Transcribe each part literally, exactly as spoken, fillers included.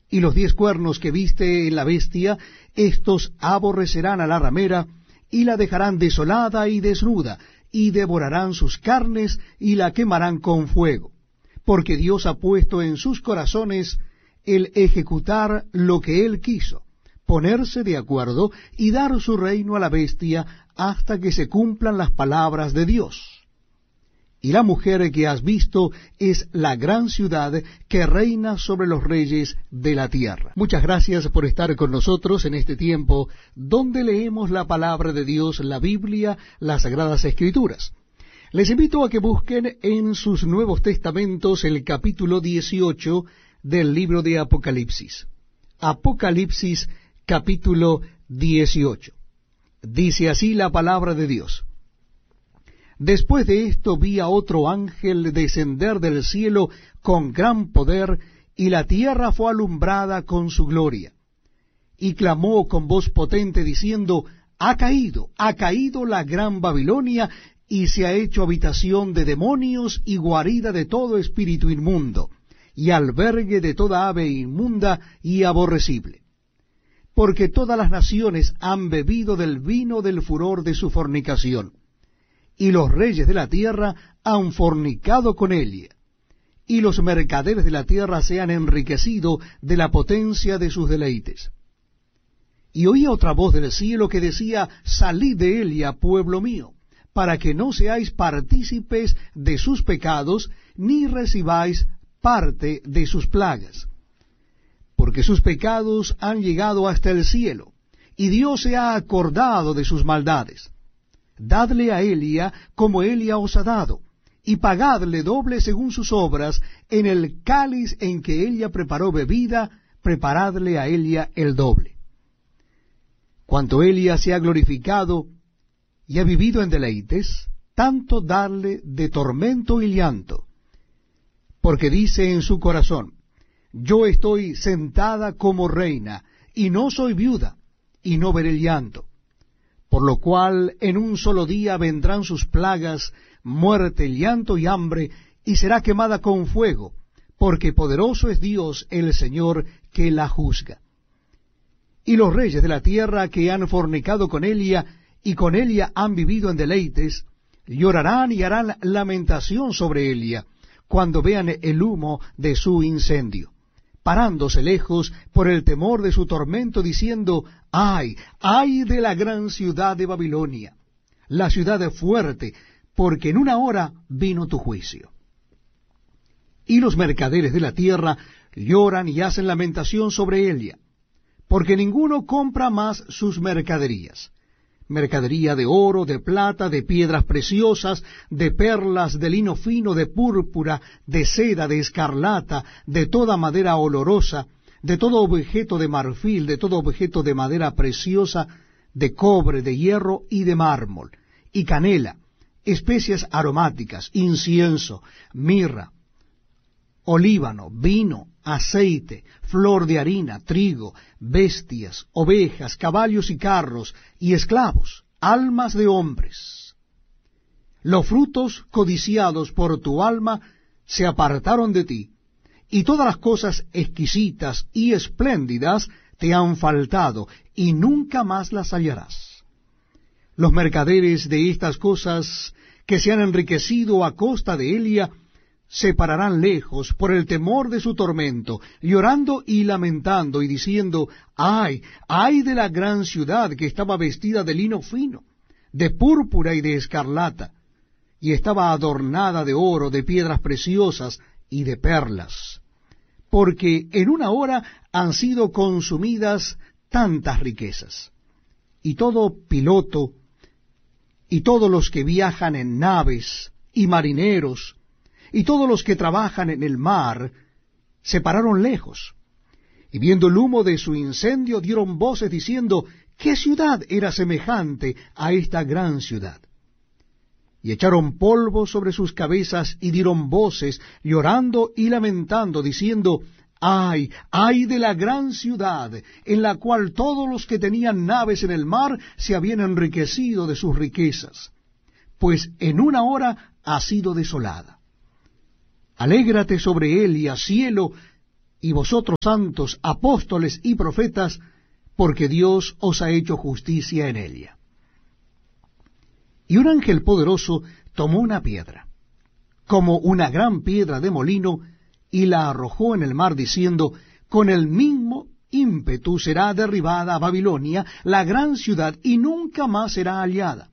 Y los diez cuernos que viste en la bestia, éstos aborrecerán a la ramera, y la dejarán desolada y desnuda, y devorarán sus carnes, y la quemarán con fuego. Porque Dios ha puesto en sus corazones el ejecutar lo que él quiso, ponerse de acuerdo, y dar su reino a la bestia, hasta que se cumplan las palabras de Dios. Y la mujer que has visto es la gran ciudad que reina sobre los reyes de la tierra. Muchas gracias por estar con nosotros en este tiempo donde leemos la palabra de Dios, la Biblia, las Sagradas Escrituras. Les invito a que busquen en sus Nuevos Testamentos el capítulo dieciocho del libro de Apocalipsis. Apocalipsis capítulo dieciocho. Dice así la palabra de Dios. Después de esto vi a otro ángel descender del cielo con gran poder, y la tierra fue alumbrada con su gloria. Y clamó con voz potente diciendo, ha caído, ha caído la gran Babilonia, y se ha hecho habitación de demonios y guarida de todo espíritu inmundo, y albergue de toda ave inmunda y aborrecible. Porque todas las naciones han bebido del vino del furor de su fornicación. Y los reyes de la tierra han fornicado con ella, y los mercaderes de la tierra se han enriquecido de la potencia de sus deleites. Y oí otra voz del cielo que decía, salid de ella, pueblo mío, para que no seáis partícipes de sus pecados, ni recibáis parte de sus plagas. Porque sus pecados han llegado hasta el cielo, y Dios se ha acordado de sus maldades. Dadle a Elia como Elia os ha dado, y pagadle doble según sus obras. En el cáliz en que Elia preparó bebida, preparadle a Elia el doble. Cuanto Elia se ha glorificado y ha vivido en deleites, tanto darle de tormento y llanto, porque dice en su corazón, yo estoy sentada como reina, y no soy viuda, y no veré llanto. Por lo cual en un solo día vendrán sus plagas, muerte, llanto y hambre, y será quemada con fuego, porque poderoso es Dios el Señor que la juzga. Y los reyes de la tierra que han fornicado con Elia, y con Elia han vivido en deleites, llorarán y harán lamentación sobre Elia, cuando vean el humo de su incendio, parándose lejos por el temor de su tormento, diciendo, ay, ay de la gran ciudad de Babilonia, la ciudad fuerte, porque en una hora vino tu juicio. Y los mercaderes de la tierra lloran y hacen lamentación sobre ella, porque ninguno compra más sus mercaderías, mercadería de oro, de plata, de piedras preciosas, de perlas, de lino fino, de púrpura, de seda, de escarlata, de toda madera olorosa, de todo objeto de marfil, de todo objeto de madera preciosa, de cobre, de hierro y de mármol, y canela, especias aromáticas, incienso, mirra, olíbano, vino, aceite, flor de harina, trigo, bestias, ovejas, caballos y carros, y esclavos, almas de hombres. Los frutos codiciados por tu alma se apartaron de ti, y todas las cosas exquisitas y espléndidas te han faltado, y nunca más las hallarás. Los mercaderes de estas cosas que se han enriquecido a costa de Elia, se pararán lejos por el temor de su tormento, llorando y lamentando, y diciendo, ay, ay de la gran ciudad que estaba vestida de lino fino, de púrpura y de escarlata, y estaba adornada de oro, de piedras preciosas y de perlas, porque en una hora han sido consumidas tantas riquezas. Y todo piloto, y todos los que viajan en naves, y marineros, y todos los que trabajan en el mar, se pararon lejos, y viendo el humo de su incendio dieron voces diciendo, ¿qué ciudad era semejante a esta gran ciudad? Y echaron polvo sobre sus cabezas y dieron voces, llorando y lamentando, diciendo, ay, ay de la gran ciudad, en la cual todos los que tenían naves en el mar se habían enriquecido de sus riquezas, pues en una hora ha sido desolada. Alégrate sobre él, y a cielo, y vosotros santos, apóstoles y profetas, porque Dios os ha hecho justicia en ella. Y un ángel poderoso tomó una piedra, como una gran piedra de molino, y la arrojó en el mar, diciendo, con el mismo ímpetu será derribada Babilonia, la gran ciudad, y nunca más será hallada.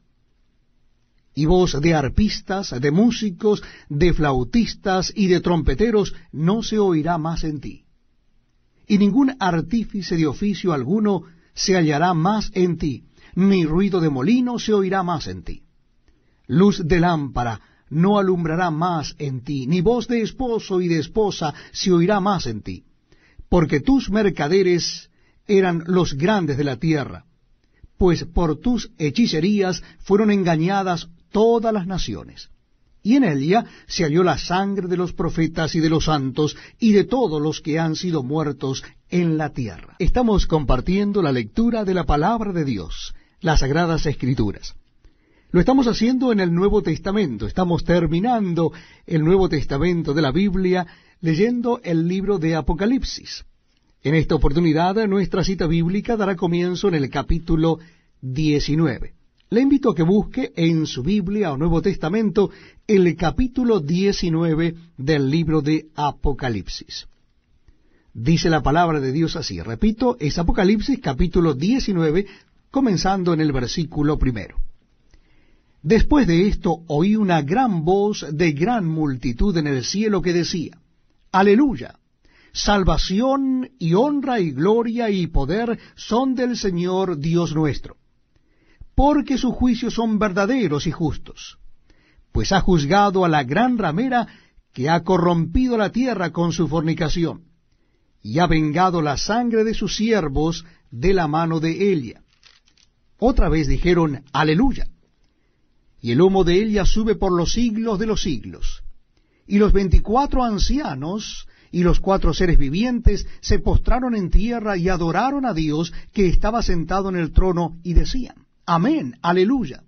Y voz de arpistas, de músicos, de flautistas y de trompeteros no se oirá más en ti. Y ningún artífice de oficio alguno se hallará más en ti, ni ruido de molino se oirá más en ti. Luz de lámpara no alumbrará más en ti, ni voz de esposo y de esposa se oirá más en ti, porque tus mercaderes eran los grandes de la tierra, pues por tus hechicerías fueron engañadas todas las naciones. Y en ella se halló la sangre de los profetas y de los santos y de todos los que han sido muertos en la tierra. Estamos compartiendo la lectura de la palabra de Dios, las Sagradas Escrituras. Lo estamos haciendo en el Nuevo Testamento. Estamos terminando el Nuevo Testamento de la Biblia leyendo el libro de Apocalipsis. En esta oportunidad nuestra cita bíblica dará comienzo en el capítulo diecinueve. Le invito a que busque en su Biblia o Nuevo Testamento el capítulo diecinueve del libro de Apocalipsis. Dice la palabra de Dios así, repito, es Apocalipsis capítulo diecinueve, comenzando en el versículo primero. Después de esto oí una gran voz de gran multitud en el cielo que decía, Aleluya, salvación y honra y gloria y poder son del Señor Dios nuestro, porque sus juicios son verdaderos y justos, pues ha juzgado a la gran ramera que ha corrompido la tierra con su fornicación, y ha vengado la sangre de sus siervos de la mano de ella. Otra vez dijeron, Aleluya. Y el humo de ella sube por los siglos de los siglos. Y los veinticuatro ancianos y los cuatro seres vivientes se postraron en tierra y adoraron a Dios que estaba sentado en el trono, y decían, Amén, aleluya.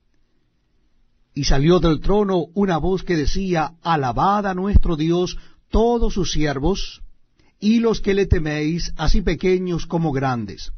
Y salió del trono una voz que decía, Alabad a nuestro Dios todos sus siervos, y los que le teméis, así pequeños como grandes.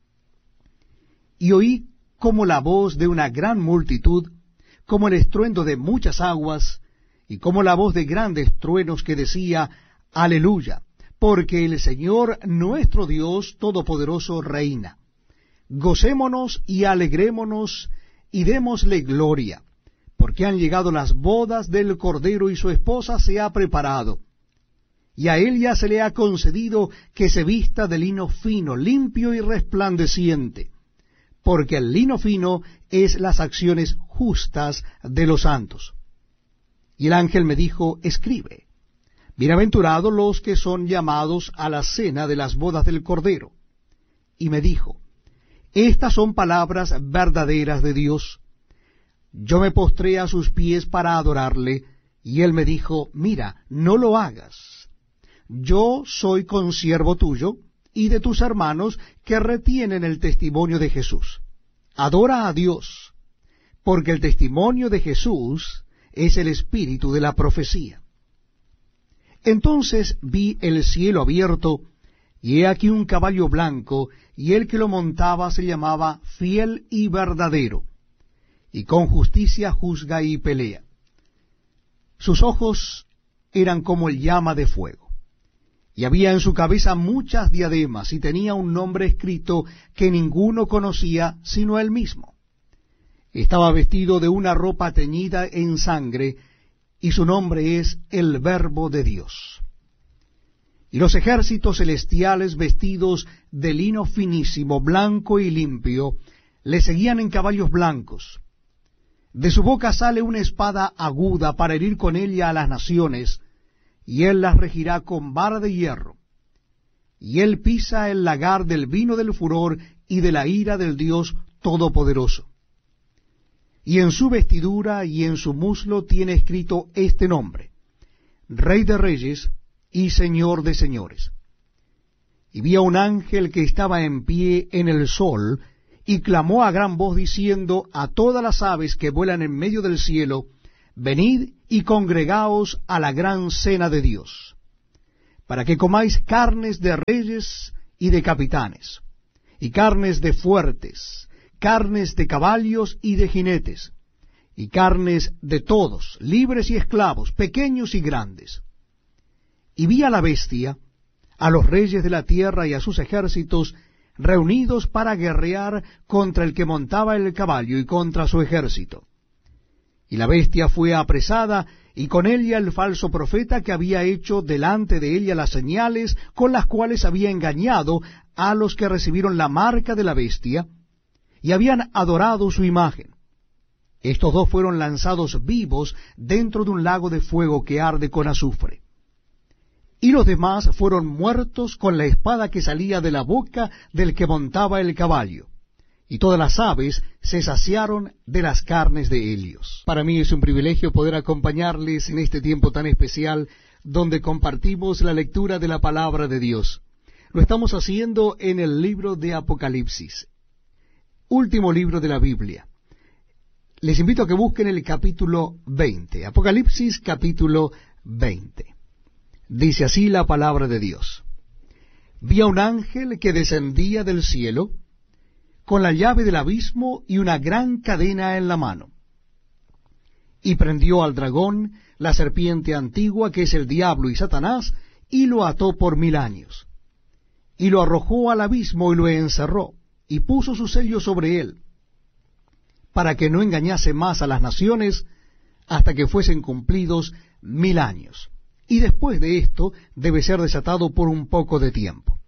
Y oí como la voz de una gran multitud, como el estruendo de muchas aguas, y como la voz de grandes truenos que decía, Aleluya, porque el Señor nuestro Dios Todopoderoso reina. Gocémonos y alegrémonos y démosle gloria, porque han llegado las bodas del Cordero y su esposa se ha preparado. Y a él ya se le ha concedido que se vista de lino fino, limpio y resplandeciente, porque el lino fino es las acciones justas de los santos. Y el ángel me dijo, escribe, bienaventurados los que son llamados a la cena de las bodas del Cordero. Y me dijo, estas son palabras verdaderas de Dios. Yo me postré a sus pies para adorarle, y él me dijo, mira, no lo hagas. Yo soy consiervo tuyo y de tus hermanos que retienen el testimonio de Jesús. Adora a Dios, porque el testimonio de Jesús es el espíritu de la profecía. Entonces vi el cielo abierto, y he aquí un caballo blanco, y el que lo montaba se llamaba Fiel y Verdadero, y con justicia juzga y pelea. Sus ojos eran como el llama de fuego, y había en su cabeza muchas diademas, y tenía un nombre escrito que ninguno conocía sino él mismo. Estaba vestido de una ropa teñida en sangre, y su nombre es el Verbo de Dios. Y los ejércitos celestiales, vestidos de lino finísimo, blanco y limpio, le seguían en caballos blancos. De su boca sale una espada aguda para herir con ella a las naciones, y él las regirá con vara de hierro. Y él pisa el lagar del vino del furor y de la ira del Dios Todopoderoso. Y en su vestidura y en su muslo tiene escrito este nombre, Rey de Reyes y Señor de Señores. Y vi a un ángel que estaba en pie en el sol, y clamó a gran voz diciendo a todas las aves que vuelan en medio del cielo, venid y congregaos a la gran cena de Dios, para que comáis carnes de reyes y de capitanes, y carnes de fuertes, carnes de caballos y de jinetes, y carnes de todos, libres y esclavos, pequeños y grandes. Y vi a la bestia, a los reyes de la tierra y a sus ejércitos, reunidos para guerrear contra el que montaba el caballo y contra su ejército. Y la bestia fue apresada, y con ella el falso profeta que había hecho delante de ella las señales con las cuales había engañado a los que recibieron la marca de la bestia, y habían adorado su imagen. Estos dos fueron lanzados vivos dentro de un lago de fuego que arde con azufre. Y los demás fueron muertos con la espada que salía de la boca del que montaba el caballo. Y todas las aves se saciaron de las carnes de ellos. Para mí es un privilegio poder acompañarles en este tiempo tan especial donde compartimos la lectura de la palabra de Dios. Lo estamos haciendo en el libro de Apocalipsis, último libro de la Biblia. Les invito a que busquen el capítulo veinte, Apocalipsis capítulo veinte. Dice así la palabra de Dios. Vi a un ángel que descendía del cielo, con la llave del abismo y una gran cadena en la mano. Y prendió al dragón, la serpiente antigua, que es el diablo y Satanás, y lo ató por mil años. Y lo arrojó al abismo y lo encerró, y puso su sello sobre él, para que no engañase más a las naciones, hasta que fuesen cumplidos mil años. Y después de esto debe ser desatado por un poco de tiempo.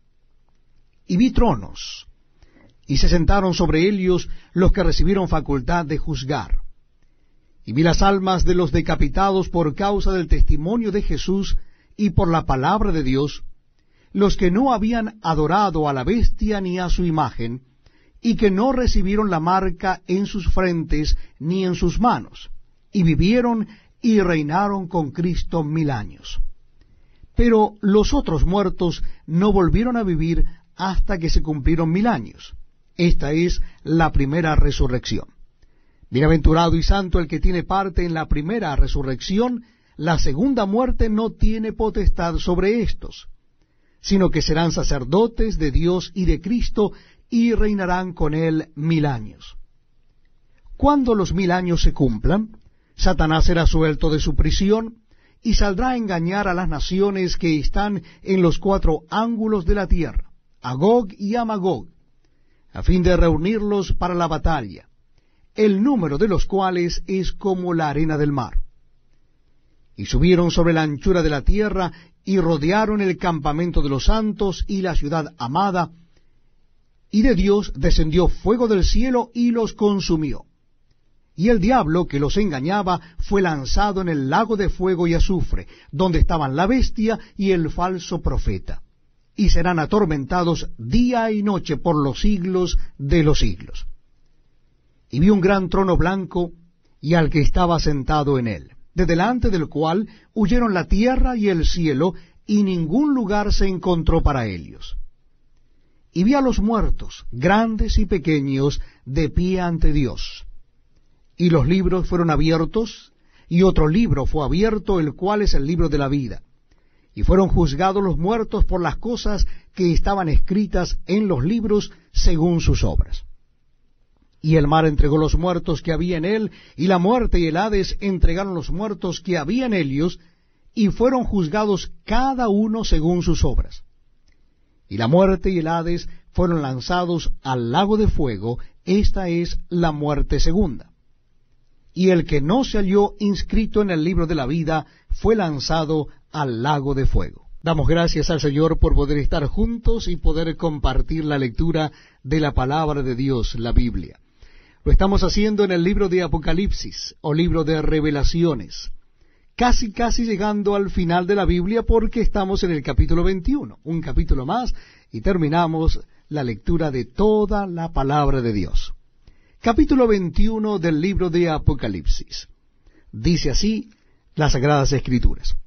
Y vi tronos, y se sentaron sobre ellos los que recibieron facultad de juzgar. Y vi las almas de los decapitados por causa del testimonio de Jesús y por la palabra de Dios, los que no habían adorado a la bestia ni a su imagen, y que no recibieron la marca en sus frentes ni en sus manos, y vivieron y reinaron con Cristo mil años. Pero los otros muertos no volvieron a vivir hasta que se cumplieron mil años. Esta es la primera resurrección. Bienaventurado y santo el que tiene parte en la primera resurrección. La segunda muerte no tiene potestad sobre éstos, sino que serán sacerdotes de Dios y de Cristo, y reinarán con él mil años. Cuando los mil años se cumplan, Satanás será suelto de su prisión, y saldrá a engañar a las naciones que están en los cuatro ángulos de la tierra, a Gog y a Magog, a fin de reunirlos para la batalla, el número de los cuales es como la arena del mar. Y subieron sobre la anchura de la tierra, y rodearon el campamento de los santos y la ciudad amada, y de Dios descendió fuego del cielo y los consumió. Y el diablo que los engañaba fue lanzado en el lago de fuego y azufre, donde estaban la bestia y el falso profeta, y serán atormentados día y noche por los siglos de los siglos. Y vi un gran trono blanco, y al que estaba sentado en él, de delante del cual huyeron la tierra y el cielo, y ningún lugar se encontró para ellos. Y vi a los muertos, grandes y pequeños, de pie ante Dios. Y los libros fueron abiertos, y otro libro fue abierto, el cual es el libro de la vida. Y fueron juzgados los muertos por las cosas que estaban escritas en los libros según sus obras. Y el mar entregó los muertos que había en él, y la muerte y el Hades entregaron los muertos que había en ellos, y fueron juzgados cada uno según sus obras. Y la muerte y el Hades fueron lanzados al lago de fuego. Esta es la muerte segunda. Y el que no se halló inscrito en el libro de la vida fue lanzado al lago de fuego. Damos gracias al Señor por poder estar juntos y poder compartir la lectura de la palabra de Dios, la Biblia. Lo estamos haciendo en el libro de Apocalipsis, o libro de Revelaciones, casi casi llegando al final de la Biblia, porque estamos en el capítulo veintiuno, un capítulo más, y terminamos la lectura de toda la palabra de Dios. Capítulo veintiuno del libro de Apocalipsis. Dice así las Sagradas Escrituras.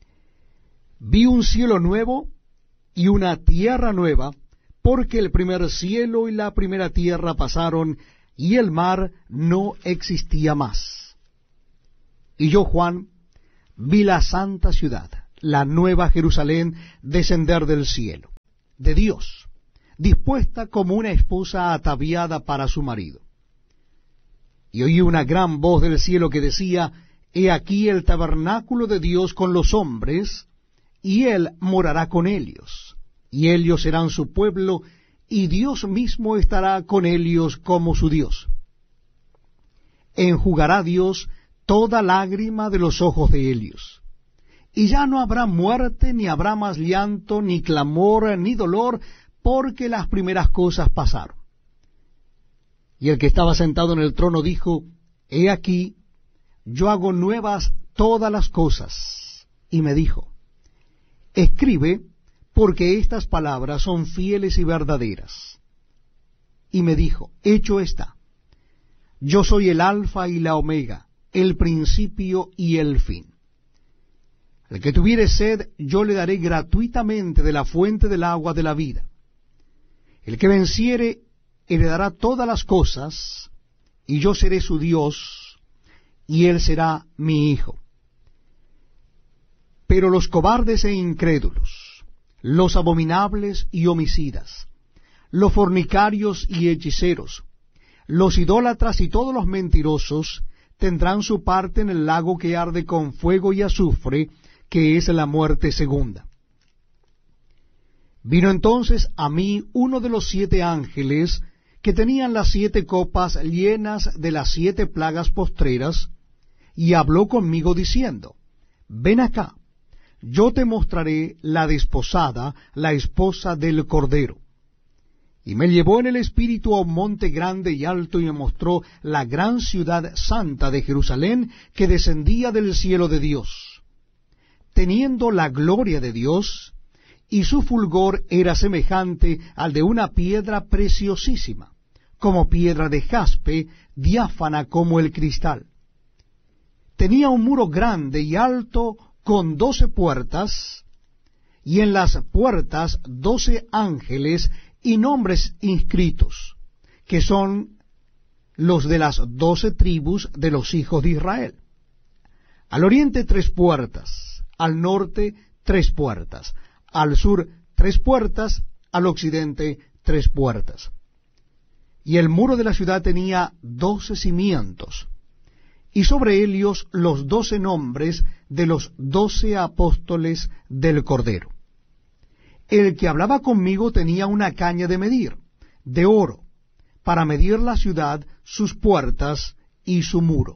Vi un cielo nuevo y una tierra nueva, porque el primer cielo y la primera tierra pasaron, y el mar no existía más. Y yo, Juan, vi la santa ciudad, la nueva Jerusalén, descender del cielo, de Dios, dispuesta como una esposa ataviada para su marido. Y oí una gran voz del cielo que decía: He aquí el tabernáculo de Dios con los hombres, y él morará con ellos, y ellos serán su pueblo, y Dios mismo estará con ellos como su Dios. Enjugará Dios toda lágrima de los ojos de ellos, y ya no habrá muerte, ni habrá más llanto, ni clamor, ni dolor, porque las primeras cosas pasaron. Y el que estaba sentado en el trono dijo: He aquí, yo hago nuevas todas las cosas. Y me dijo: Escribe, porque estas palabras son fieles y verdaderas. Y me dijo: Hecho está. Yo soy el Alfa y la Omega, el principio y el fin. El que tuviere sed, yo le daré gratuitamente de la fuente del agua de la vida. El que venciere, heredará todas las cosas, y yo seré su Dios, y él será mi hijo. Pero los cobardes e incrédulos, los abominables y homicidas, los fornicarios y hechiceros, los idólatras y todos los mentirosos tendrán su parte en el lago que arde con fuego y azufre, que es la muerte segunda. Vino entonces a mí uno de los siete ángeles que tenían las siete copas llenas de las siete plagas postreras, y habló conmigo diciendo: Ven acá, yo te mostraré la desposada, la esposa del Cordero. Y me llevó en el espíritu a un monte grande y alto, y me mostró la gran ciudad santa de Jerusalén, que descendía del cielo de Dios, teniendo la gloria de Dios, y su fulgor era semejante al de una piedra preciosísima, como piedra de jaspe, diáfana como el cristal. Tenía un muro grande y alto, con doce puertas, y en las puertas doce ángeles y nombres inscritos, que son los de las doce tribus de los hijos de Israel. Al oriente tres puertas, al norte tres puertas, al sur tres puertas, al occidente tres puertas. Y el muro de la ciudad tenía doce cimientos, y sobre ellos los doce nombres de los doce apóstoles del Cordero. El que hablaba conmigo tenía una caña de medir, de oro, para medir la ciudad, sus puertas y su muro.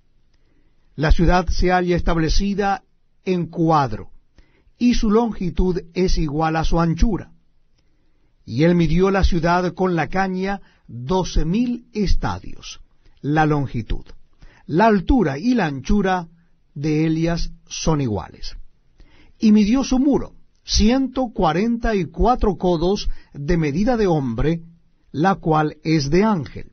La ciudad se halla establecida en cuadro, y su longitud es igual a su anchura. Y él midió la ciudad con la caña doce mil estadios, la longitud. La altura y la anchura de ellas son iguales. Y midió su muro, ciento cuarenta y cuatro codos de medida de hombre, la cual es de ángel.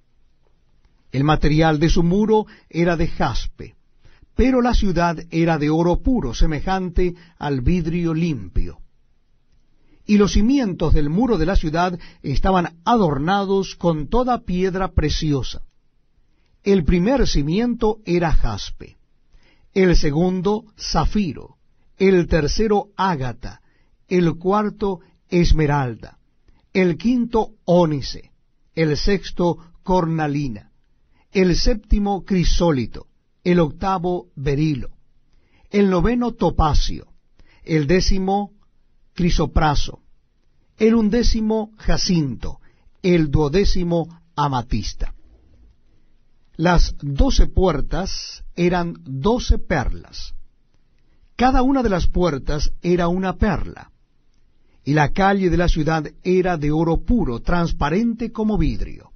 El material de su muro era de jaspe, pero la ciudad era de oro puro, semejante al vidrio limpio. Y los cimientos del muro de la ciudad estaban adornados con toda piedra preciosa. El primer cimiento era jaspe, el segundo zafiro, el tercero ágata, el cuarto esmeralda, el quinto ónice, el sexto cornalina, el séptimo crisólito, el octavo berilo, el noveno topacio, el décimo crisopraso, el undécimo jacinto, el duodécimo amatista. Las doce puertas eran doce perlas. Cada una de las puertas era una perla, y la calle de la ciudad era de oro puro, transparente como vidrio.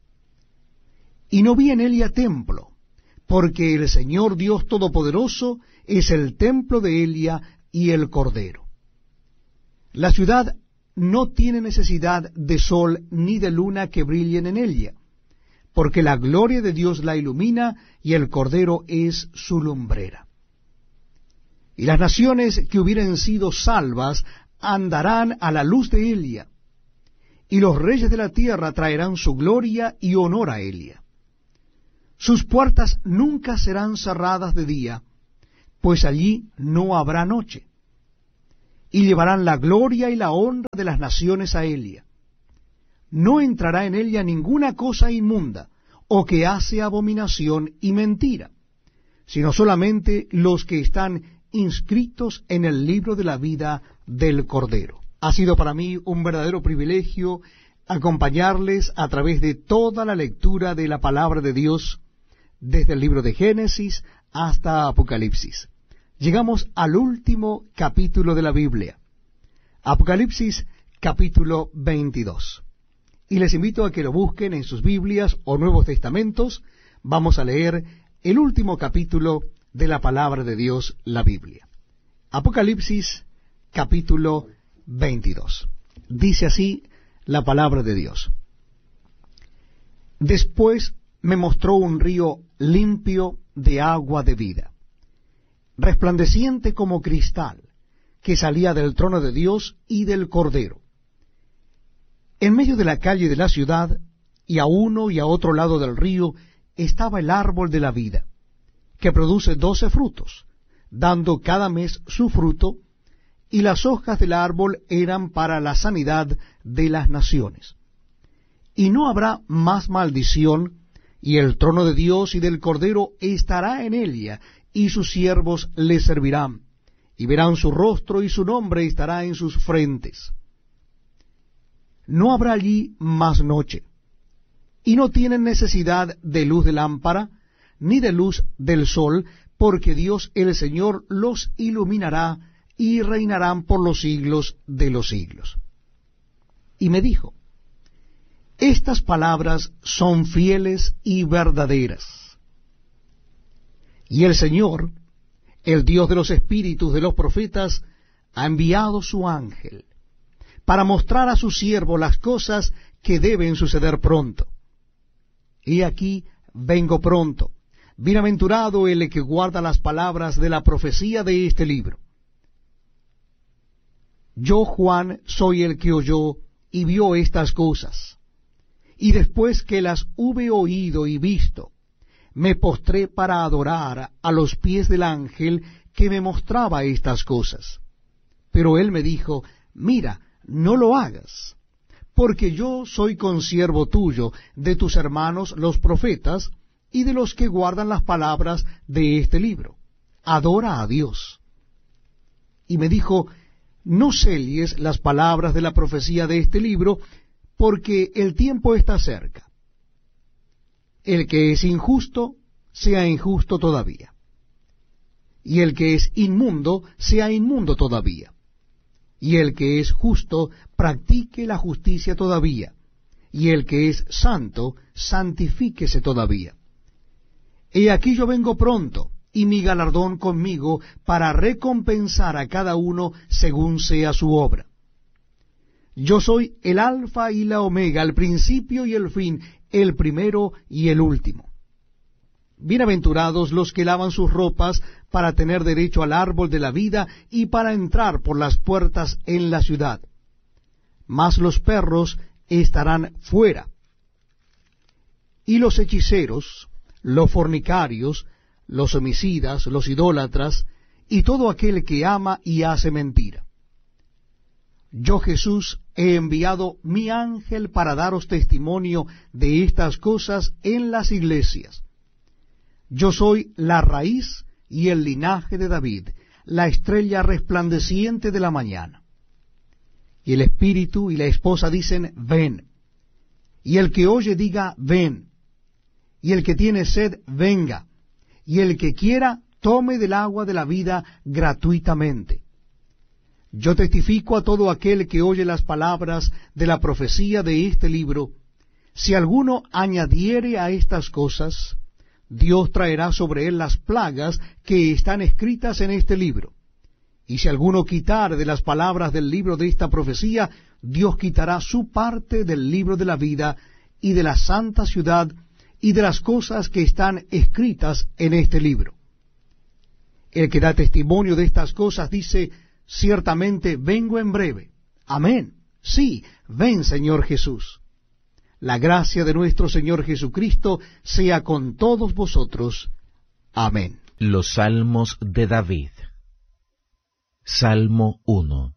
Y no vi en ella templo, porque el Señor Dios Todopoderoso es el templo de Elia y el Cordero. La ciudad no tiene necesidad de sol ni de luna que brillen en ella, porque la gloria de Dios la ilumina, y el Cordero es su lumbrera. Y las naciones que hubieren sido salvas andarán a la luz de Elia, y los reyes de la tierra traerán su gloria y honor a Elia. Sus puertas nunca serán cerradas de día, pues allí no habrá noche. Y llevarán la gloria y la honra de las naciones a ella. No entrará en ella ninguna cosa inmunda, o que hace abominación y mentira, sino solamente los que están inscritos en el libro de la vida del Cordero. Ha sido para mí un verdadero privilegio acompañarles a través de toda la lectura de la palabra de Dios, desde el libro de Génesis hasta Apocalipsis. Llegamos al último capítulo de la Biblia, Apocalipsis capítulo veintidós. Y les invito a que lo busquen en sus Biblias o Nuevos Testamentos. Vamos a leer el último capítulo de la palabra de Dios, la Biblia. Apocalipsis capítulo veintidós. Dice así la palabra de Dios. Después me mostró un río limpio de agua de vida, resplandeciente como cristal, que salía del trono de Dios y del Cordero. En medio de la calle de la ciudad, y a uno y a otro lado del río, estaba el árbol de la vida, que produce doce frutos, dando cada mes su fruto, y las hojas del árbol eran para la sanidad de las naciones. Y no habrá más maldición, y el trono de Dios y del Cordero estará en ella, y sus siervos le servirán, y verán su rostro, y su nombre estará en sus frentes. No habrá allí más noche, y no tienen necesidad de luz de lámpara, ni de luz del sol, porque Dios el Señor los iluminará, y reinarán por los siglos de los siglos. Y me dijo, estas palabras son fieles y verdaderas. Y el Señor, el Dios de los espíritus de los profetas, ha enviado su ángel, para mostrar a su siervo las cosas que deben suceder pronto. Y aquí vengo pronto. Bienaventurado el que guarda las palabras de la profecía de este libro. Yo, Juan, soy el que oyó y vio estas cosas. Y después que las hube oído y visto, me postré para adorar a los pies del ángel que me mostraba estas cosas. Pero él me dijo, mira, no lo hagas, porque yo soy consiervo tuyo, de tus hermanos los profetas, y de los que guardan las palabras de este libro. Adora a Dios. Y me dijo, no selles las palabras de la profecía de este libro, porque el tiempo está cerca. El que es injusto, sea injusto todavía. Y el que es inmundo, sea inmundo todavía. Y el que es justo, practique la justicia todavía. Y el que es santo, santifíquese todavía. He aquí yo vengo pronto, y mi galardón conmigo, para recompensar a cada uno según sea su obra. Yo soy el alfa y la omega, el principio y el fin, el primero y el último. Bienaventurados los que lavan sus ropas para tener derecho al árbol de la vida y para entrar por las puertas en la ciudad. Mas los perros estarán fuera. Y los hechiceros, los fornicarios, los homicidas, los idólatras, y todo aquel que ama y hace mentira. Yo, Jesús, he enviado mi ángel para daros testimonio de estas cosas en las iglesias. Yo soy la raíz y el linaje de David, la estrella resplandeciente de la mañana. Y el espíritu y la esposa dicen, ven. Y el que oye diga, ven. Y el que tiene sed, venga. Y el que quiera, tome del agua de la vida gratuitamente. Yo testifico a todo aquel que oye las palabras de la profecía de este libro. Si alguno añadiere a estas cosas, Dios traerá sobre él las plagas que están escritas en este libro. Y si alguno quitare de las palabras del libro de esta profecía, Dios quitará su parte del libro de la vida y de la santa ciudad y de las cosas que están escritas en este libro. El que da testimonio de estas cosas dice, ciertamente vengo en breve. Amén. Sí, ven, Señor Jesús. La gracia de nuestro Señor Jesucristo sea con todos vosotros. Amén. Los Salmos de David. Salmo uno.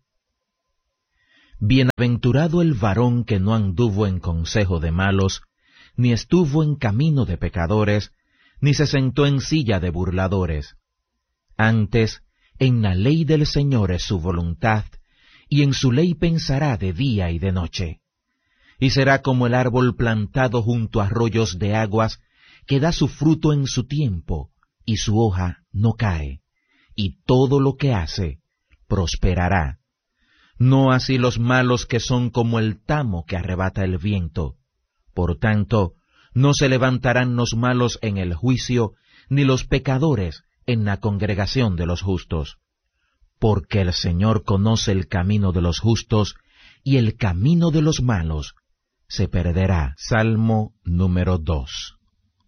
Bienaventurado el varón que no anduvo en consejo de malos, ni estuvo en camino de pecadores, ni se sentó en silla de burladores. Antes, en la ley del Señor es su voluntad, y en su ley pensará de día y de noche. Y será como el árbol plantado junto a arroyos de aguas, que da su fruto en su tiempo, y su hoja no cae, y todo lo que hace prosperará. No así los malos, que son como el tamo que arrebata el viento. Por tanto, no se levantarán los malos en el juicio, ni los pecadores en la congregación de los justos. Porque el Señor conoce el camino de los justos, y el camino de los malos se perderá. Salmo número dos.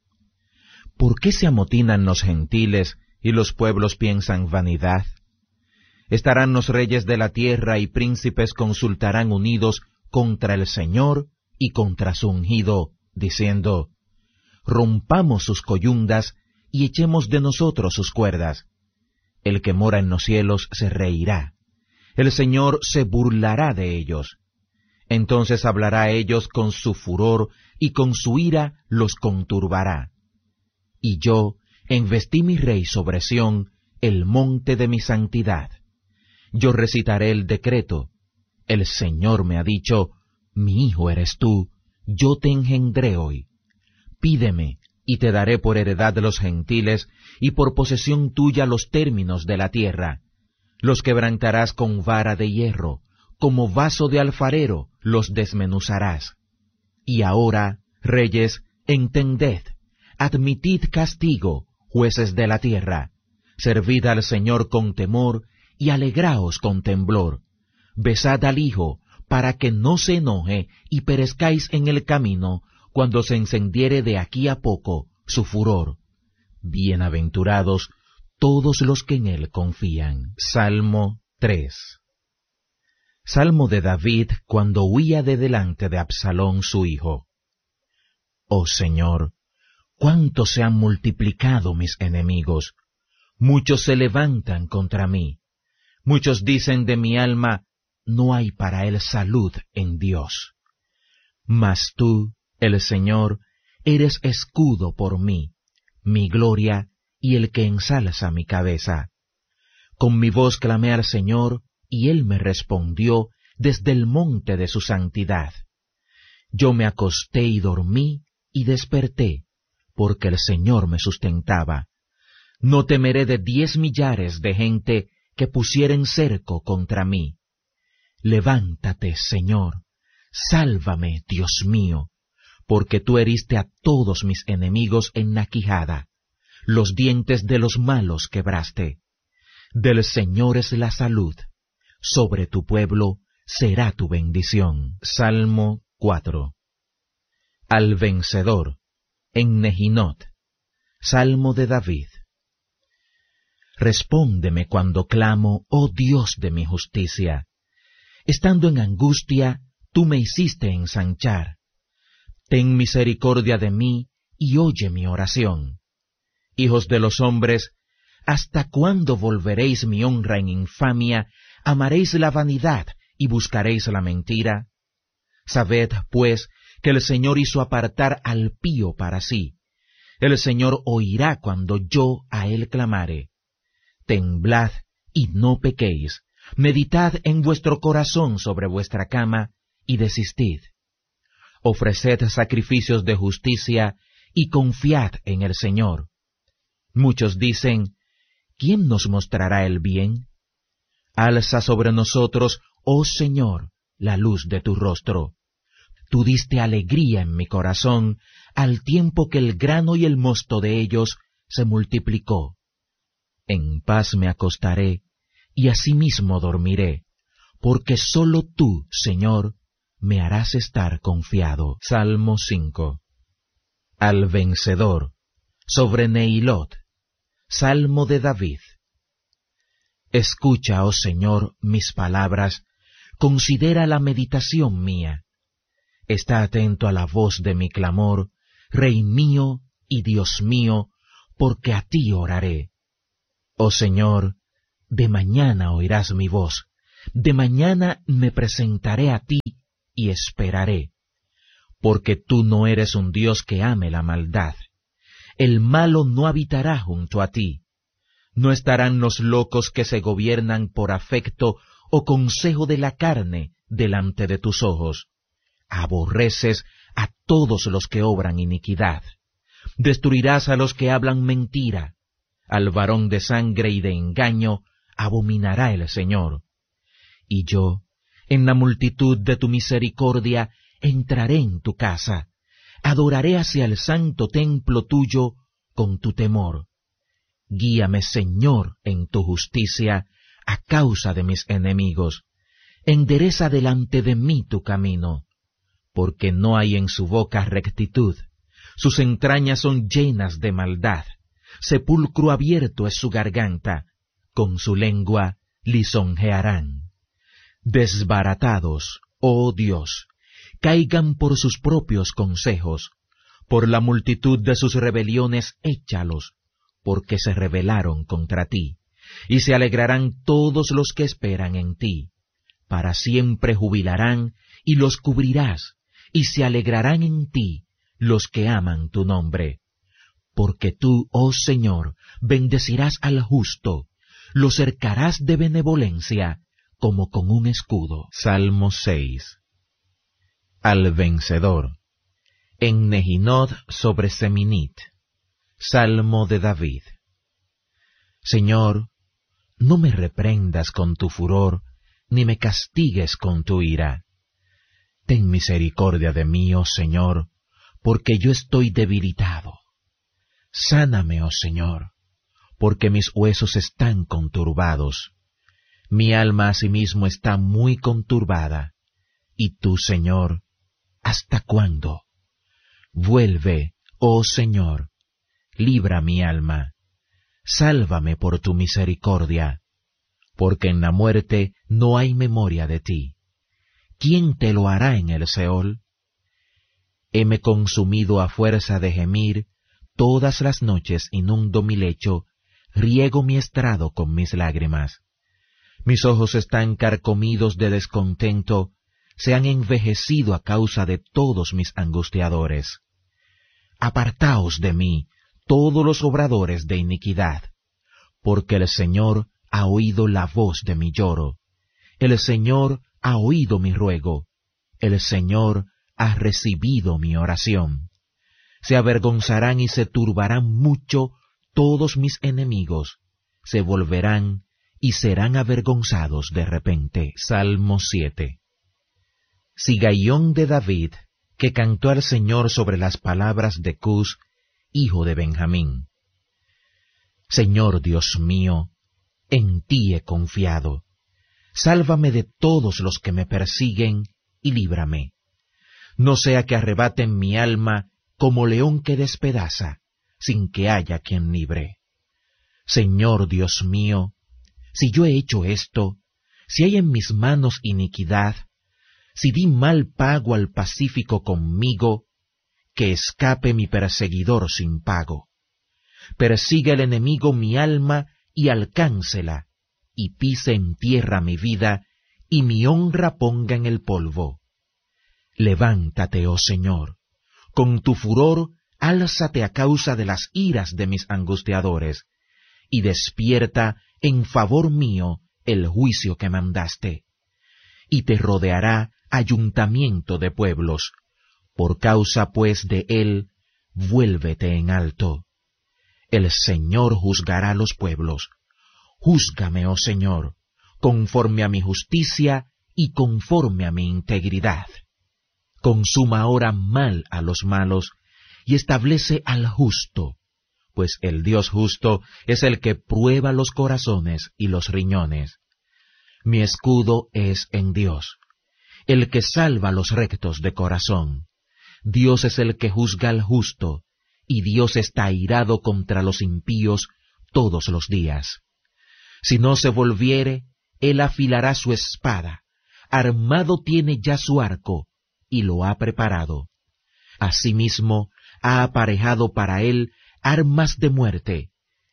¿Por qué se amotinan los gentiles y los pueblos piensan vanidad? Estarán los reyes de la tierra y príncipes consultarán unidos contra el Señor y contra su ungido, diciendo, rompamos sus coyundas y echemos de nosotros sus cuerdas. El que mora en los cielos se reirá, el Señor se burlará de ellos. Entonces hablará a ellos con su furor, y con su ira los conturbará. Y yo envestí mi rey sobre Sión, el monte de mi santidad. Yo recitaré el decreto. El Señor me ha dicho, mi hijo eres tú, yo te engendré hoy. Pídeme, y te daré por heredad los gentiles, y por posesión tuya los términos de la tierra. Los quebrantarás con vara de hierro, como vaso de alfarero los desmenuzarás. Y ahora, reyes, entended, admitid castigo, jueces de la tierra. Servid al Señor con temor, y alegraos con temblor. Besad al Hijo, para que no se enoje y perezcáis en el camino, cuando se encendiere de aquí a poco su furor. Bienaventurados todos los que en él confían. Salmo tres. Salmo de David cuando huía de delante de Absalón su hijo. Oh Señor, cuánto se han multiplicado mis enemigos, muchos se levantan contra mí. Muchos dicen de mi alma, no hay para él salud en Dios. Mas tú, el Señor, eres escudo por mí, mi gloria y el que ensalza mi cabeza. Con mi voz clamé al Señor, y él me respondió desde el monte de su santidad. Yo me acosté y dormí, y desperté, porque el Señor me sustentaba. No temeré de diez millares de gente que pusieren cerco contra mí. Levántate, Señor, sálvame, Dios mío, porque tú heriste a todos mis enemigos en la quijada, los dientes de los malos quebraste. Del Señor es la salud, sobre tu pueblo será tu bendición. Salmo cuatro. Al vencedor, en Nehinot. Salmo de David. Respóndeme cuando clamo, oh Dios de mi justicia. Estando en angustia, tú me hiciste ensanchar. Ten misericordia de mí y oye mi oración. Hijos de los hombres, ¿hasta cuándo volveréis mi honra en infamia, amaréis la vanidad y buscaréis la mentira? Sabed, pues, que el Señor hizo apartar al pío para sí. El Señor oirá cuando yo a él clamare. Temblad y no pequéis, meditad en vuestro corazón sobre vuestra cama, y desistid. Ofreced sacrificios de justicia, y confiad en el Señor. Muchos dicen, ¿quién nos mostrará el bien? Alza sobre nosotros, oh Señor, la luz de tu rostro. Tú diste alegría en mi corazón, al tiempo que el grano y el mosto de ellos se multiplicó. En paz me acostaré, y asimismo dormiré, porque sólo tú, Señor, me harás estar confiado. Salmo cinco. Al vencedor, sobre Nehilot. Salmo de David. Escucha, oh Señor, mis palabras, considera la meditación mía. Está atento a la voz de mi clamor, Rey mío y Dios mío, porque a ti oraré. Oh Señor, de mañana oirás mi voz, de mañana me presentaré a ti y esperaré, porque tú no eres un Dios que ame la maldad. El malo no habitará junto a ti. No estarán los locos que se gobiernan por afecto o consejo de la carne delante de tus ojos. Aborreces a todos los que obran iniquidad. Destruirás a los que hablan mentira. Al varón de sangre y de engaño abominará el Señor. Y yo, en la multitud de tu misericordia, entraré en tu casa. Adoraré hacia el santo templo tuyo con tu temor. Guíame, Señor, en tu justicia, a causa de mis enemigos. Endereza delante de mí tu camino, porque no hay en su boca rectitud. Sus entrañas son llenas de maldad. Sepulcro abierto es su garganta. Con su lengua lisonjearán. Desbaratados, oh Dios, caigan por sus propios consejos. Por la multitud de sus rebeliones échalos, porque se rebelaron contra ti. Y se alegrarán todos los que esperan en ti. Para siempre jubilarán, y los cubrirás, y se alegrarán en ti los que aman tu nombre. Porque tú, oh Señor, bendecirás al justo, lo cercarás de benevolencia, como con un escudo. Salmo seis. Al vencedor. En Nehinot sobre Seminit. Salmo de David. Señor, no me reprendas con tu furor, ni me castigues con tu ira. Ten misericordia de mí, oh Señor, porque yo estoy debilitado. Sáname, oh Señor, porque mis huesos están conturbados. Mi alma asimismo está muy conturbada. Y tú, Señor, ¿hasta cuándo? Vuelve, oh Señor, libra mi alma. Sálvame por tu misericordia, porque en la muerte no hay memoria de ti. ¿Quién te lo hará en el Seol? Heme consumido a fuerza de gemir, todas las noches inundo mi lecho, riego mi estrado con mis lágrimas. Mis ojos están carcomidos de descontento, se han envejecido a causa de todos mis angustiadores. Apartaos de mí, todos los obradores de iniquidad, porque el Señor ha oído la voz de mi lloro, el Señor ha oído mi ruego, el Señor ha recibido mi oración. Se avergonzarán y se turbarán mucho todos mis enemigos, se volverán y serán avergonzados de repente. Salmo siete. Sigaión de David, que cantó al Señor sobre las palabras de Cus, hijo de Benjamín. Señor Dios mío, en ti he confiado. Sálvame de todos los que me persiguen y líbrame. No sea que arrebaten mi alma como león que despedaza, sin que haya quien libre. Señor Dios mío, si yo he hecho esto, si hay en mis manos iniquidad, si di mal pago al pacífico conmigo, que escape mi perseguidor sin pago. Persiga el enemigo mi alma y alcáncela, y pise en tierra mi vida, y mi honra ponga en el polvo. Levántate, oh Señor, con tu furor álzate a causa de las iras de mis angustiadores, y despierta en favor mío el juicio que mandaste. Y te rodeará ayuntamiento de pueblos, por causa pues de él, vuélvete en alto. El Señor juzgará a los pueblos. Júzgame, oh Señor, conforme a mi justicia y conforme a mi integridad. Consuma ahora mal a los malos y establece al justo, pues el Dios justo es el que prueba los corazones y los riñones. Mi escudo es en Dios, el que salva a los rectos de corazón. Dios es el que juzga al justo, y Dios está airado contra los impíos todos los días. Si no se volviere, él afilará su espada, armado tiene ya su arco, y lo ha preparado. Asimismo, ha aparejado para él armas de muerte,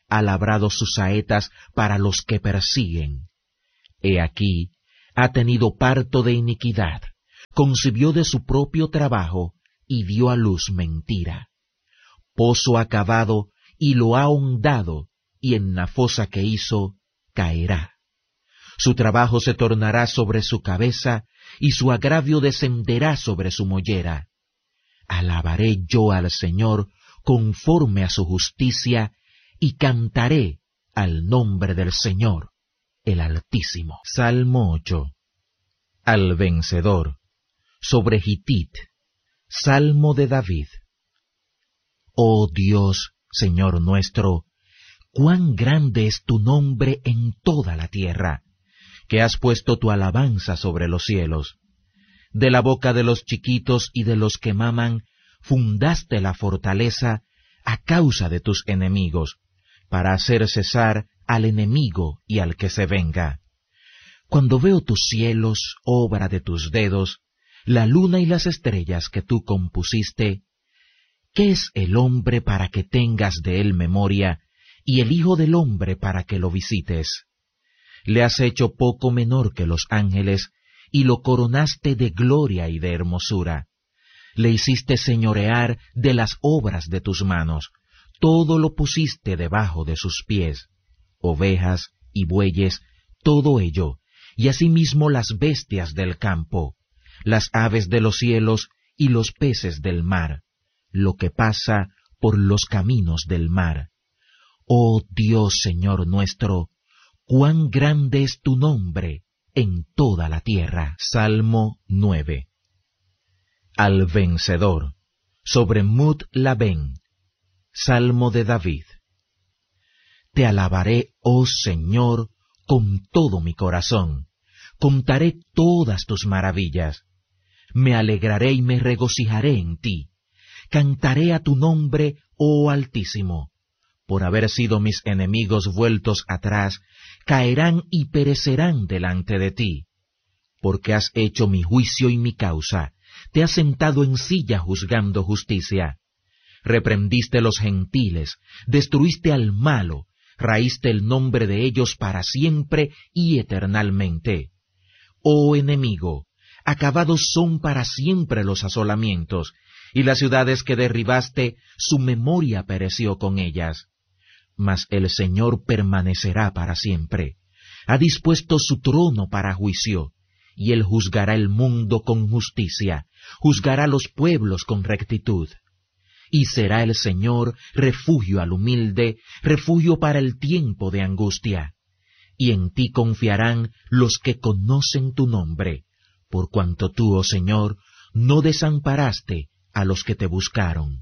ha labrado sus saetas para los que persiguen. He aquí, ha tenido parto de iniquidad, concibió de su propio trabajo, y dio a luz mentira. Pozo ha cavado, y lo ha hondado, y en la fosa que hizo, caerá. Su trabajo se tornará sobre su cabeza, y su agravio descenderá sobre su mollera. Alabaré yo al Señor conforme a su justicia, y cantaré al nombre del Señor, el Altísimo. Salmo ocho. Al vencedor, sobre Gitit, Salmo de David. Oh Dios, Señor nuestro, cuán grande es tu nombre en toda la tierra, que has puesto tu alabanza sobre los cielos. De la boca de los chiquitos y de los que maman, fundaste la fortaleza a causa de tus enemigos, para hacer cesar al enemigo y al que se venga. Cuando veo tus cielos, obra de tus dedos, la luna y las estrellas que tú compusiste, ¿qué es el hombre para que tengas de él memoria, y el hijo del hombre para que lo visites? Le has hecho poco menor que los ángeles, y lo coronaste de gloria y de hermosura. Le hiciste señorear de las obras de tus manos, todo lo pusiste debajo de sus pies, ovejas y bueyes, todo ello, y asimismo las bestias del campo, las aves de los cielos y los peces del mar, lo que pasa por los caminos del mar. Oh Dios, Señor nuestro, cuán grande es tu nombre en toda la tierra. Salmo nueve. Al vencedor, sobre Mut Labén, Salmo de David. Te alabaré, oh Señor, con todo mi corazón, contaré todas tus maravillas. Me alegraré y me regocijaré en ti, cantaré a tu nombre, oh Altísimo. Por haber sido mis enemigos vueltos atrás, caerán y perecerán delante de ti. Porque has hecho mi juicio y mi causa, te has sentado en silla juzgando justicia. Reprendiste los gentiles, destruiste al malo, raíste el nombre de ellos para siempre y eternalmente. Oh enemigo, acabados son para siempre los asolamientos, y las ciudades que derribaste, su memoria pereció con ellas. Mas el Señor permanecerá para siempre, ha dispuesto su trono para juicio, y él juzgará el mundo con justicia, juzgará los pueblos con rectitud. Y será el Señor refugio al humilde, refugio para el tiempo de angustia. Y en ti confiarán los que conocen tu nombre, por cuanto tú, oh Señor, no desamparaste a los que te buscaron.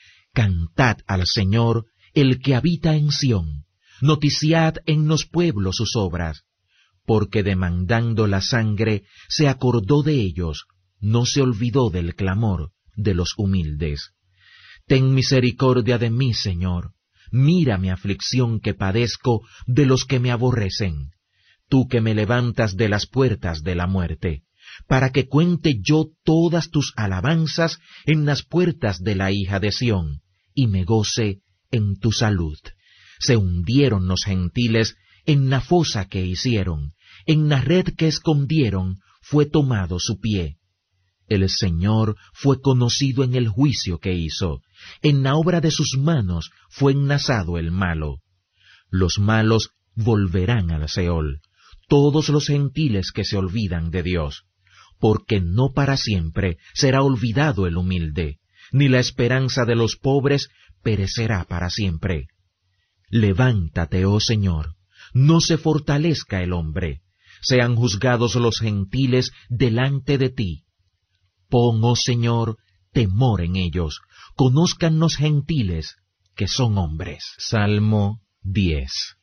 Cantad al Señor, el que habita en Sión, noticiad en los pueblos sus obras, porque demandando la sangre se acordó de ellos, no se olvidó del clamor de los humildes. Ten misericordia de mí, Señor, mira mi aflicción que padezco de los que me aborrecen, tú que me levantas de las puertas de la muerte, para que cuente yo todas tus alabanzas en las puertas de la hija de Sión, y me goce en tu salud. Se hundieron los gentiles en la fosa que hicieron, en la red que escondieron fue tomado su pie. El Señor fue conocido en el juicio que hizo, en la obra de sus manos fue enlazado el malo. Los malos volverán al Seol, todos los gentiles que se olvidan de Dios, porque no para siempre será olvidado el humilde, ni la esperanza de los pobres perecerá para siempre. Levántate, oh Señor, no se fortalezca el hombre, sean juzgados los gentiles delante de ti. Pon, oh Señor, temor en ellos, conozcan los gentiles que son hombres. Salmo diez.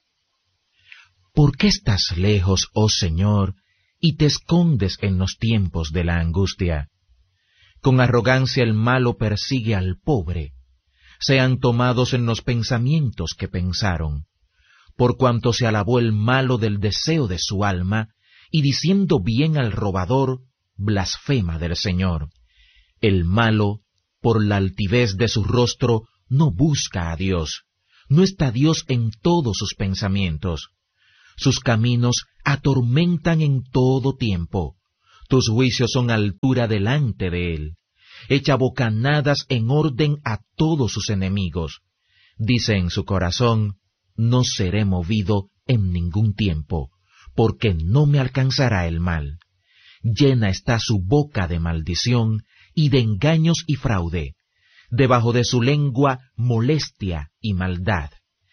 ¿Por qué estás lejos, oh Señor, y te escondes en los tiempos de la angustia? Con arrogancia el malo persigue al pobre, sean tomados en los pensamientos que pensaron, por cuanto se alabó el malo del deseo de su alma, y diciendo bien al robador, blasfema del Señor. El malo, por la altivez de su rostro, no busca a Dios, ¿No está Dios en todos sus pensamientos? Sus caminos atormentan en todo tiempo. Tus juicios son altura delante de él. Echa bocanadas en orden a todos sus enemigos. Dice en su corazón, no seré movido en ningún tiempo, porque no me alcanzará el mal. Llena está su boca de maldición y de engaños y fraude. Debajo de su lengua molestia y maldad.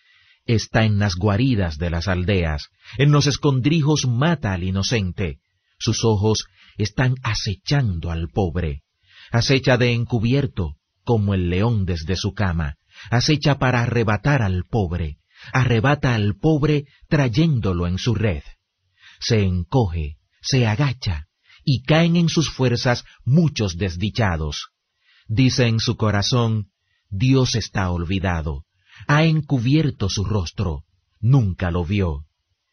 Está en las guaridas de las aldeas, en los escondrijos mata al inocente. Sus ojos están acechando al pobre. Acecha de encubierto, como el león desde su cama. Acecha para arrebatar al pobre. Arrebata al pobre trayéndolo en su red. Se encoge, se agacha, y caen en sus fuerzas muchos desdichados. Dice en su corazón, Dios está olvidado, ha encubierto su rostro, nunca lo vio.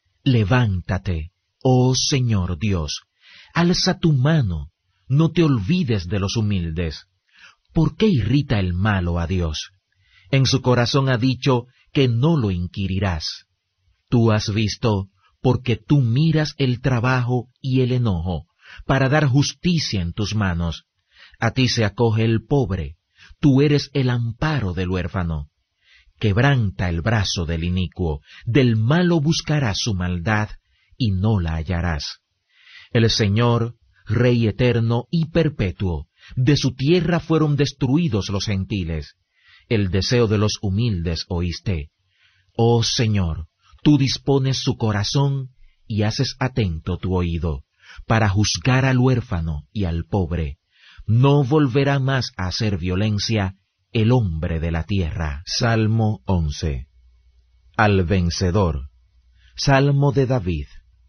Levántate, oh Señor Dios, alza tu mano, no te olvides de los humildes. ¿Por qué irrita el malo a Dios? En su corazón ha dicho que no lo inquirirás. Tú has visto, porque tú miras el trabajo y el enojo, para dar justicia en tus manos. A ti se acoge el pobre, tú eres el amparo del huérfano. Quebranta el brazo del inicuo, del malo buscarás su maldad, y no la hallarás. El Señor, Rey eterno y perpetuo, de su tierra fueron destruidos los gentiles. El deseo de los humildes oíste. Oh Señor, tú dispones su corazón y haces atento tu oído, para juzgar al huérfano y al pobre. No volverá más a hacer violencia el hombre de la tierra. Salmo once. Al vencedor. Salmo de David.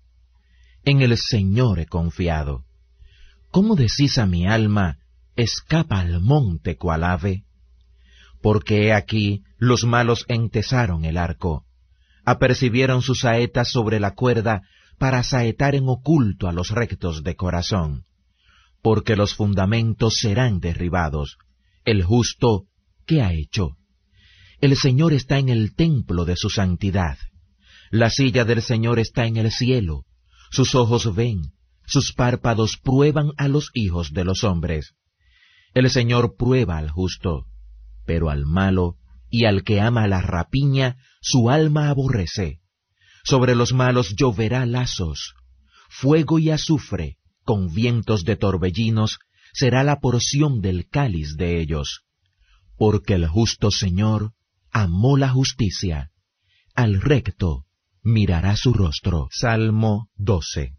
En el Señor he confiado. ¿Cómo decís a mi alma, escapa al monte cual ave? Porque he aquí los malos entesaron el arco, apercibieron sus saetas sobre la cuerda para saetar en oculto a los rectos de corazón. Porque los fundamentos serán derribados. El justo, ¿qué ha hecho? El Señor está en el templo de su santidad. La silla del Señor está en el cielo. Sus ojos ven, sus párpados prueban a los hijos de los hombres. El Señor prueba al justo, pero al malo y al que ama la rapiña, su alma aborrece. Sobre los malos lloverá lazos, fuego y azufre, con vientos de torbellinos, será la porción del cáliz de ellos. Porque el justo Señor amó la justicia, al recto mirará su rostro. Salmo doce.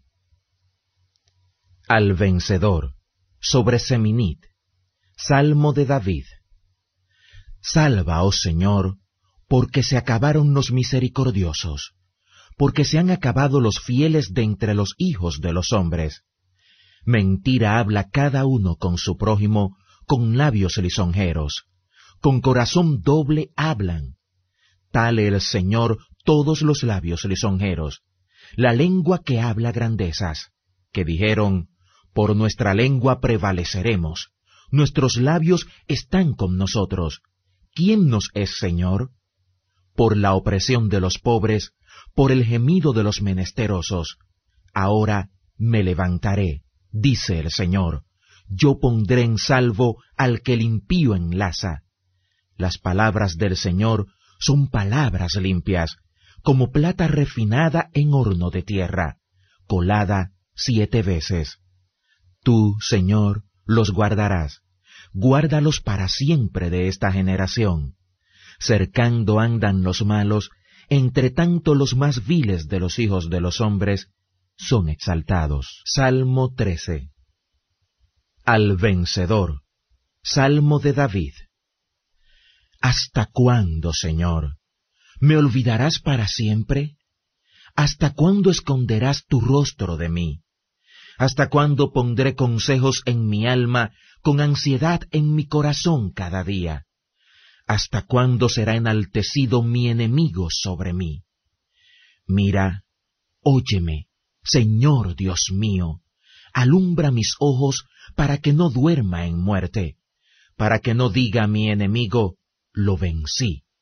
Al vencedor, sobre Seminit. Salmo de David. Salva, oh Señor, porque se acabaron los misericordiosos, porque se han acabado los fieles de entre los hijos de los hombres. Mentira habla cada uno con su prójimo, con labios lisonjeros. Con corazón doble hablan. Tale el Señor todos los labios lisonjeros, la lengua que habla grandezas, que dijeron, por nuestra lengua prevaleceremos, nuestros labios están con nosotros. ¿Quién nos es Señor? Por la opresión de los pobres, por el gemido de los menesterosos. Ahora me levantaré, dice el Señor, yo pondré en salvo al que el impío enlaza. Las palabras del Señor son palabras limpias, como plata refinada en horno de tierra, colada siete veces. Tú, Señor, los guardarás, guárdalos para siempre de esta generación. Cercando andan los malos, entre tanto los más viles de los hijos de los hombres son exaltados. Salmo trece. Al vencedor. Salmo de David. ¿Hasta cuándo, Señor? ¿Me olvidarás para siempre? ¿Hasta cuándo esconderás tu rostro de mí? ¿Hasta cuándo pondré consejos en mi alma, con ansiedad en mi corazón cada día? ¿Hasta cuándo será enaltecido mi enemigo sobre mí? Mira, óyeme, Señor Dios mío, alumbra mis ojos para que no duerma en muerte, para que no diga mi enemigo, lo vencí,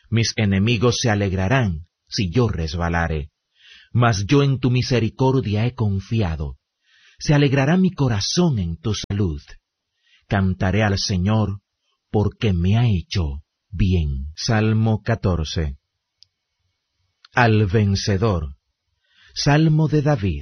Mis enemigos se alegrarán si yo resbalare, mas yo en tu misericordia he confiado. Se alegrará mi corazón en tu salud. Cantaré al Señor, porque me ha hecho bien. Salmo catorce. Al vencedor. Salmo de David.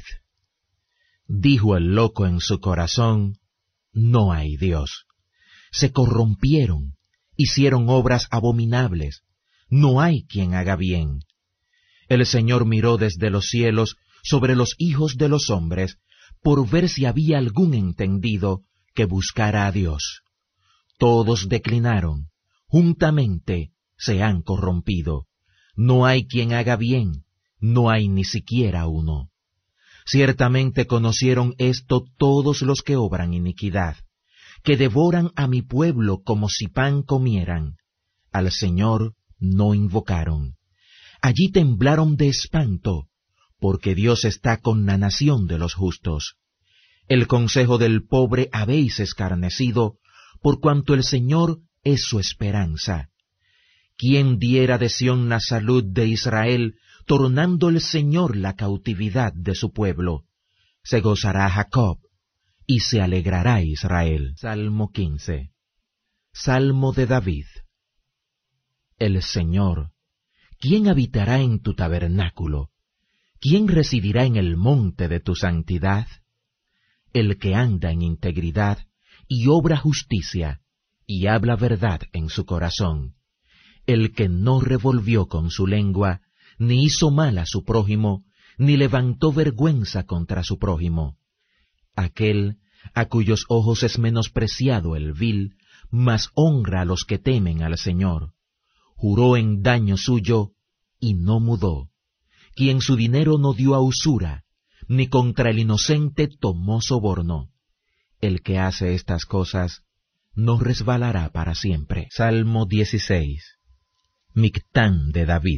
Dijo el loco en su corazón, no hay Dios. Se corrompieron, hicieron obras abominables, no hay quien haga bien. El Señor miró desde los cielos sobre los hijos de los hombres, por ver si había algún entendido que buscara a Dios. Todos declinaron, juntamente se han corrompido. No hay quien haga bien, no hay ni siquiera uno. Ciertamente conocieron esto todos los que obran iniquidad, que devoran a mi pueblo como si pan comieran. Al Señor no invocaron. Allí temblaron de espanto, porque Dios está con la nación de los justos. El consejo del pobre habéis escarnecido, por cuanto el Señor es su esperanza. ¿Quién diera de Sión la salud de Israel, tornando el Señor la cautividad de su pueblo? Se gozará Jacob, y se alegrará Israel. Salmo quince. Salmo de David. El Señor, ¿quién habitará en tu tabernáculo? ¿Quién residirá en el monte de tu santidad? El que anda en integridad y obra justicia, y habla verdad en su corazón. El que no revolvió con su lengua, ni hizo mal a su prójimo, ni levantó vergüenza contra su prójimo. Aquel a cuyos ojos es menospreciado el vil, mas honra a los que temen al Señor. Juró en daño suyo, y no mudó. Quien su dinero no dio a usura, ni contra el inocente tomó soborno. El que hace estas cosas no resbalará para siempre. Salmo dieciséis. Mictán de David.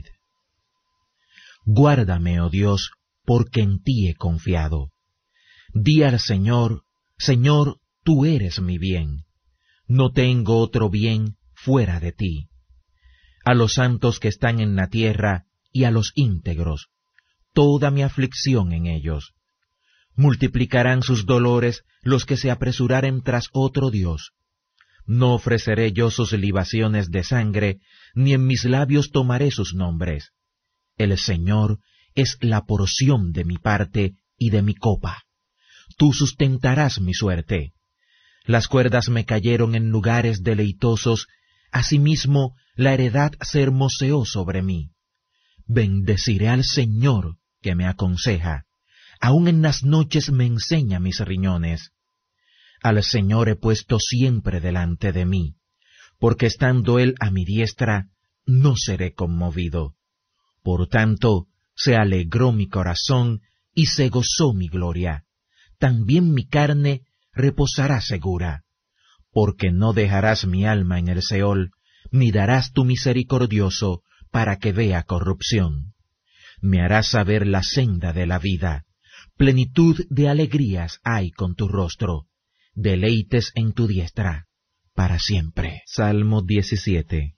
Guárdame, oh Dios, porque en ti he confiado. Di al Señor, Señor, tú eres mi bien. No tengo otro bien fuera de ti. A los santos que están en la tierra y a los íntegros, toda mi aflicción en ellos. Multiplicarán sus dolores los que se apresuraren tras otro Dios. No ofreceré yo sus libaciones de sangre, ni en mis labios tomaré sus nombres. El Señor es la porción de mi parte y de mi copa. Tú sustentarás mi suerte. Las cuerdas me cayeron en lugares deleitosos, asimismo la heredad se hermoseó sobre mí. Bendeciré al Señor que me aconseja, aun en las noches me enseña mis riñones. Al Señor he puesto siempre delante de mí, porque estando Él a mi diestra, no seré conmovido. Por tanto, se alegró mi corazón y se gozó mi gloria. También mi carne reposará segura, porque no dejarás mi alma en el Seol, ni darás tu misericordioso para que vea corrupción. Me harás saber la senda de la vida. Plenitud de alegrías hay con tu rostro, deleites en tu diestra, para siempre. Salmo diecisiete.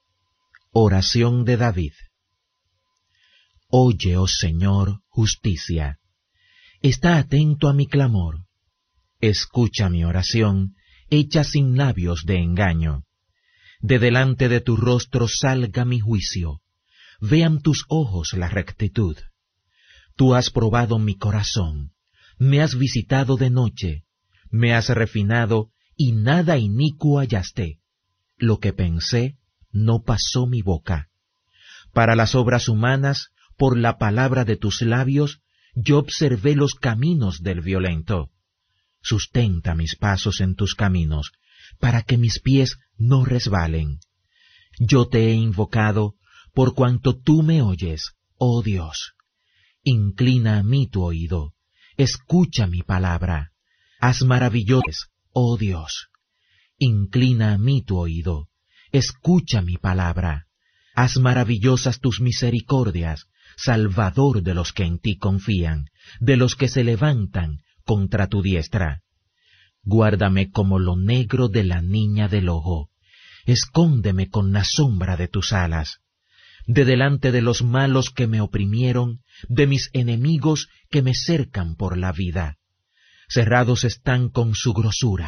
Oración de David. Oye, oh Señor, justicia. Está atento a mi clamor. Escucha mi oración, hecha sin labios de engaño. De delante de tu rostro salga mi juicio. Vean tus ojos la rectitud. Tú has probado mi corazón, me has visitado de noche, me has refinado y nada inicuo hallaste. Lo que pensé no pasó mi boca. Para las obras humanas, por la palabra de tus labios, yo observé los caminos del violento. Sustenta mis pasos en tus caminos, para que mis pies no resbalen. Yo te he invocado, por cuanto tú me oyes, oh Dios. Inclina a mí tu oído, escucha mi palabra. Haz maravillosos, oh Dios. Inclina a mí tu oído, escucha mi palabra. Haz maravillosas tus misericordias, Salvador de los que en ti confían, de los que se levantan contra tu diestra. Guárdame como lo negro de la niña del ojo, escóndeme con la sombra de tus alas. de delante de los malos que me oprimieron, de mis enemigos que me cercan por la vida. Cerrados están con su grosura,